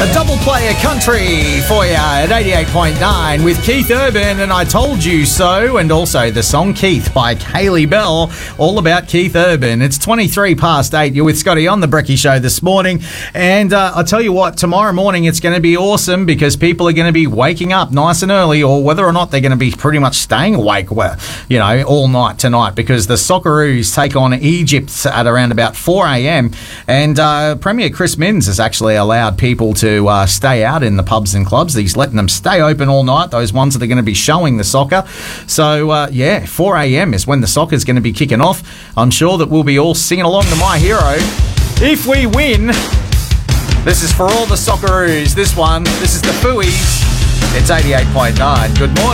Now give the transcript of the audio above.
A double player country for you at 88.9 with Keith Urban and I Told You So, and also the song Keith by Kaylee Bell, all about Keith Urban. It's 23 past 8. You're with Scotty on the Brekkie Show this morning. And I'll tell you what, tomorrow morning it's going to be awesome because people are going to be waking up nice and early, or whether or not they're going to be pretty much staying awake, all night tonight, because the Socceroos take on Egypt at around about 4 a.m. And Premier Chris Minns has actually allowed people to stay out in the pubs and clubs. He's letting them stay open all night, those ones that are going to be showing the soccer. So, 4 a.m. is when the soccer's going to be kicking off. I'm sure that we'll be all singing along to My Hero. If we win, this is for all the Socceroos. This is the Fooies. It's 88.9. Good morning.